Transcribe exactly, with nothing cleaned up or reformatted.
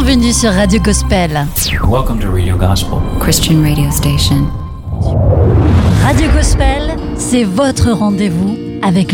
Bienvenue sur Radio Gospel. Welcome to Radio Gospel, Christian radio station. Radio Gospel, c'est votre rendez-vous avec